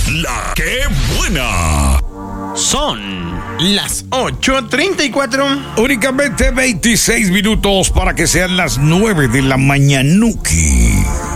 La que buena. Son las 8:34. Únicamente 26 minutos para que sean las 9 de la mañanuki.